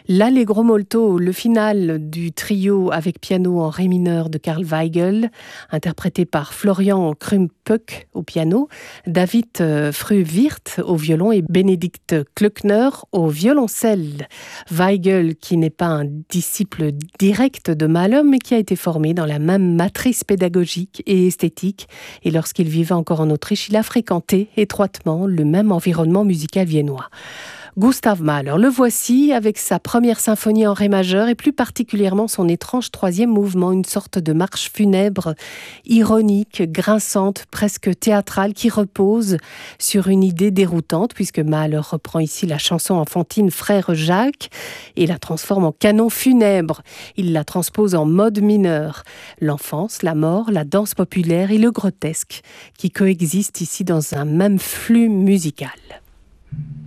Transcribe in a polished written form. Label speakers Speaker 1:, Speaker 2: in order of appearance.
Speaker 1: L'Allegro molto, le final du trio avec piano en ré mineur de Karl Weigel, interprété par Florian Krumpeck au piano, David Frühwirth au violon et Benedikt Klöckner au violoncelle. Weigel, qui n'est pas un disciple direct de Mahler, mais qui a été formé dans la même matrice pédagogique et esthétique. Et lorsqu'il vivait encore en Autriche, il a fréquenté étroitement le même environnement musical viennois. Gustav Mahler, le voici avec sa première symphonie en ré majeur et plus particulièrement son étrange troisième mouvement, une sorte de marche funèbre, ironique, grinçante, presque théâtrale, qui repose sur une idée déroutante, puisque Mahler reprend ici la chanson enfantine Frère Jacques et la transforme en canon funèbre. Il la transpose en mode mineur. L'enfance, la mort, la danse populaire et le grotesque qui coexistent ici dans un même flux musical.